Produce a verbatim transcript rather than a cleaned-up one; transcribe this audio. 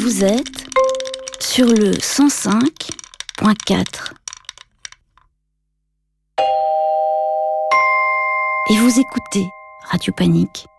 Vous êtes sur le cent cinq point quatre. Et vous écoutez Radio Panique.